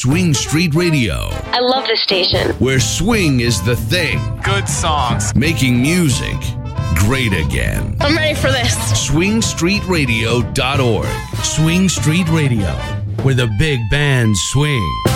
Swing Street Radio, I love this station. where swing is the thing, Good songs. making music great again. I'm ready for this. SwingStreetRadio.org. Swing Street Radio, where the big bands swing.